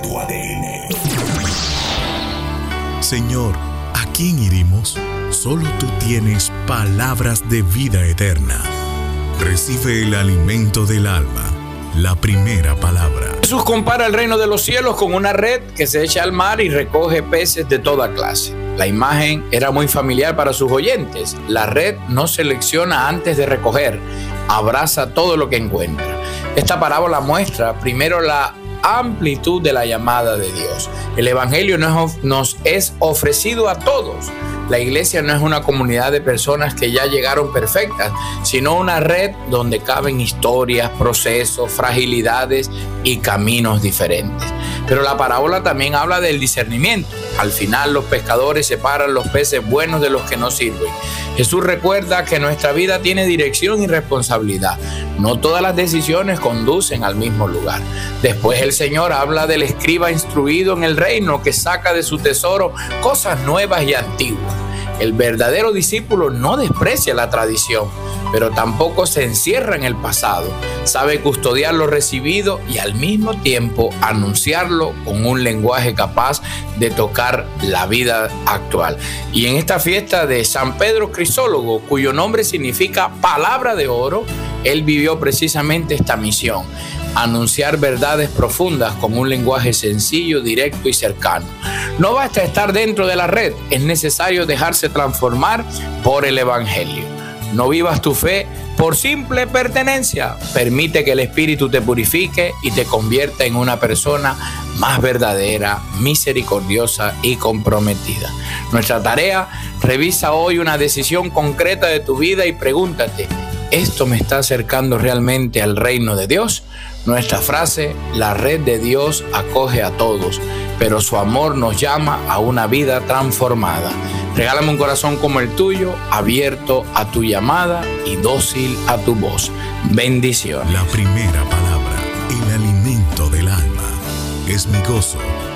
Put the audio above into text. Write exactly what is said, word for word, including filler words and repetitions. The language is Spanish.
tu A D N. Señor, ¿a quién iremos? Solo tú tienes palabras de vida eterna. Recibe el alimento del alma, la primera palabra. Jesús compara el reino de los cielos con una red que se echa al mar y recoge peces de toda clase. La imagen era muy familiar para sus oyentes. La red no selecciona antes de recoger, abraza todo lo que encuentra. Esta parábola muestra primero la amplitud de la llamada de Dios. El evangelio nos, nos es ofrecido a todos. La iglesia no es una comunidad de personas que ya llegaron perfectas, sino una red donde caben historias, procesos, fragilidades y caminos diferentes. Pero la parábola también habla del discernimiento. Al final los pescadores separan los peces buenos de los que no sirven. Jesús recuerda que nuestra vida tiene dirección y responsabilidad. No todas las decisiones conducen al mismo lugar. Después el Señor habla del escriba instruido en el reino que saca de su tesoro cosas nuevas y antiguas. El verdadero discípulo no desprecia la tradición, pero tampoco se encierra en el pasado. Sabe custodiar lo recibido y al mismo tiempo anunciarlo con un lenguaje capaz de tocar la vida actual. Y en esta fiesta de San Pedro Crisólogo, cuyo nombre significa palabra de oro, él vivió precisamente esta misión: anunciar verdades profundas con un lenguaje sencillo, directo y cercano. No basta estar dentro de la red, es necesario dejarse transformar por el evangelio. No vivas tu fe por simple pertenencia. Permite que el Espíritu te purifique y te convierta en una persona más verdadera, misericordiosa y comprometida. Nuestra tarea: revisa hoy una decisión concreta de tu vida y pregúntate: ¿esto me está acercando realmente al reino de Dios? Nuestra frase: la red de Dios acoge a todos, pero su amor nos llama a una vida transformada. Regálame un corazón como el tuyo, abierto a tu llamada y dócil a tu voz. Bendición. La primera palabra, el alimento del alma, es mi gozo.